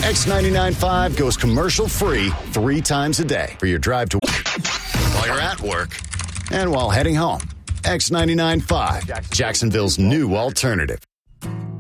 X99.5 goes commercial free 3 times a day for your drive to while you're at work and while heading home. X99.5, Jacksonville's new alternative.